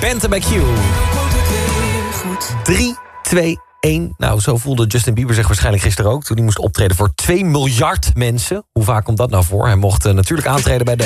Phantom bij Q. 3, 2, 1. Nou, zo voelde Justin Bieber zich waarschijnlijk gisteren ook... toen hij moest optreden voor 2 miljard mensen. Hoe vaak komt dat nou voor? Hij mocht natuurlijk aantreden bij de